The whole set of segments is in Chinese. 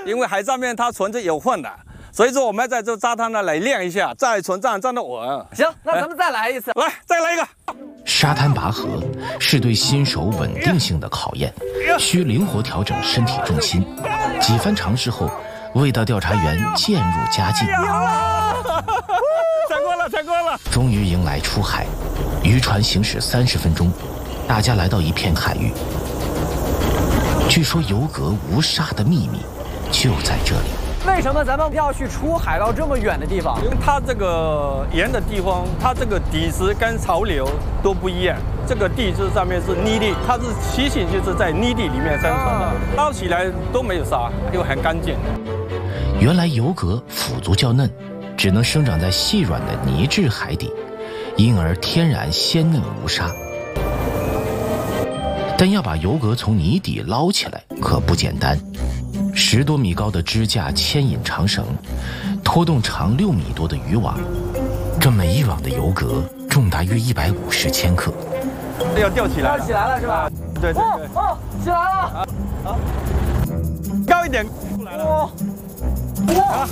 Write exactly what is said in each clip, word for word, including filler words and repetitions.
因为海上面它存着有混的，所以说我们要在这沙滩呢来练一下，在船上站得稳。 行，那咱们再来一次， 来，再来一个。 沙滩拔河是对新手稳定性的考验，需灵活调整身体重心。几番尝试后，味道调查员渐入佳境。 成功了，成功了！ 终于迎来出海，渔船行驶三十分钟，大家来到一片海域。据说游蛤无沙的秘密就在这里。 为什么咱们要去出海到这么远的地方？ 因为它这个盐的地方，它这个底质跟潮流都不一样。这个地质上面是泥地，它是栖息就是在泥地里面生存的，捞起来都没有沙，又很干净。 原来游蛤腐足较嫩，只能生长在细软的泥质海底，因而天然鲜嫩无沙。但要把游蛤从泥底捞起来可不简单。十多米高的支架牵引长绳，拖动长六米多的渔网，这每一网的游蛤重达约一百五十千克。 要吊起来， 吊起来了是吧？ 对对对， 哦哦，起来了， 啊啊，高一点，出来了。 哇哇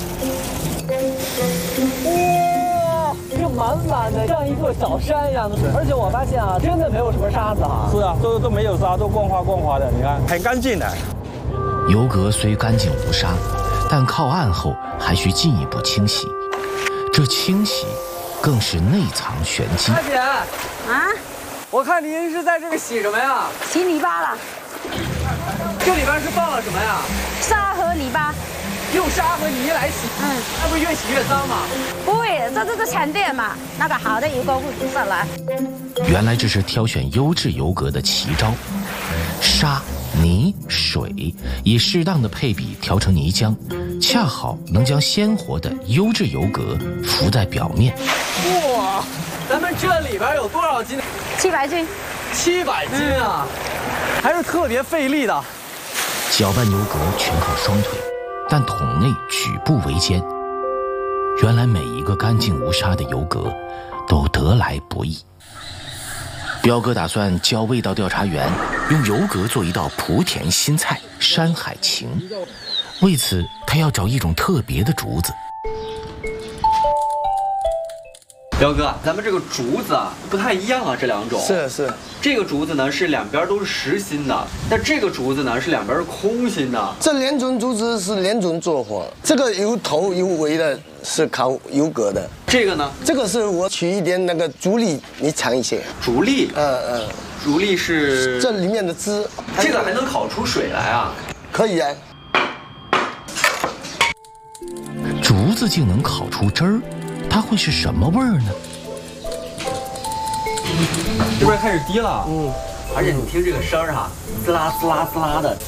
哇，这满满的像一座小山一样的，而且我发现啊，真的没有什么沙子啊。 是啊，都都没有沙，都光滑光滑的，你看很干净的。 游蛤虽干净无沙，但靠岸后还需进一步清洗。这清洗更是内藏玄机。 大姐啊，我看您是在这个洗什么呀？ 洗泥巴了。 这里边是放了什么呀？ 沙和泥巴。 用沙和泥来洗，嗯，那不越洗越脏吗？ 不会，这这是沉淀嘛，那个好的油膏会浮上来。 原来这是挑选优质游蛤的奇招，沙、泥、水以适当的配比调成泥浆，恰好能将鲜活的优质游蛤浮在表面。 哇，咱们这里边有多少斤？ 七百斤。 七百斤啊，嗯、还是特别费力的。 搅拌游蛤全靠双腿。但桶内举步维艰，原来每一个干净无沙的游蛤都得来不易。彪哥打算教味道调查员用游蛤做一道莆田新菜山海情，为此他要找一种特别的竹子。 彪哥，咱们这个竹子啊不太一样啊，这两种是是， 这个竹子呢是两边都是实心的，但这个竹子呢是两边是空心的。 这两种竹子是两种做法，这个有头有尾的是烤游蛤的， 这个呢？ 这个是我取一点那个竹粒，你尝一下。 竹粒？ 嗯嗯， 竹粒是这里面的汁， 这个还能烤出水来啊？ 可以啊。 竹子竟能烤出汁儿。它会是什么味儿呢？ 这边开始滴了，嗯，而且你听这个声儿哈，滋啦滋啦滋啦的。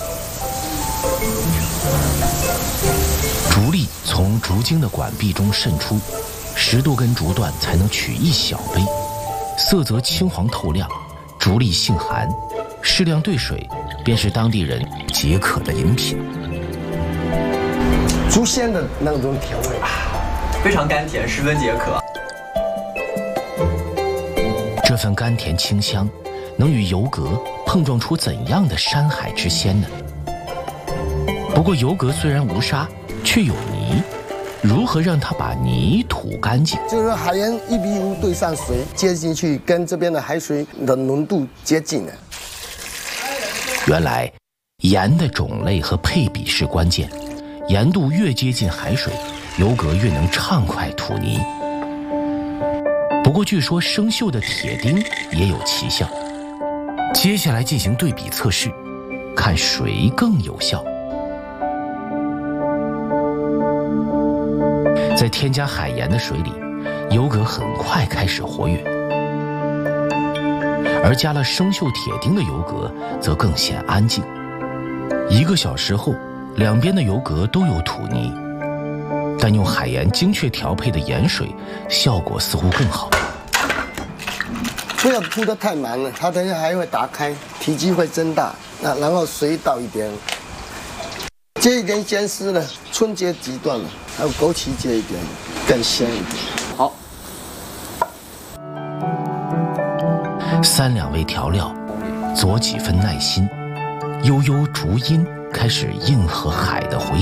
竹粒从竹茎的管壁中渗出，十多根竹段才能取一小杯，色泽青黄透亮，竹粒性寒，适量兑水便是当地人解渴的饮品。 竹鲜的那种甜味。 非常甘甜，十分解渴。 这份甘甜清香，能与游蛤碰撞出怎样的山海之鲜呢？不过游蛤虽然无沙，却有泥，如何让它把泥吐干净？ 就是海盐一比五兑上水，接进去跟这边的海水的浓度接近了。 原来，盐的种类和配比是关键，盐度越接近海水，游蛤越能畅快吐泥。不过据说生锈的铁钉也有奇效。接下来进行对比测试，看谁更有效。在添加海盐的水里，游蛤很快开始活跃，而加了生锈铁钉的游蛤则更显安静。一个小时后，两边的游蛤都有吐泥。但用海盐精确调配的盐水，效果似乎更好。 不要铺得太满了，它等一下还会打开，体积会增大。那然后水倒一点，接一点咸丝的，春节几段了，还有枸杞接一点，更鲜一点。 好， 三两味调料，佐几分耐心，悠悠竹音开始应和海的回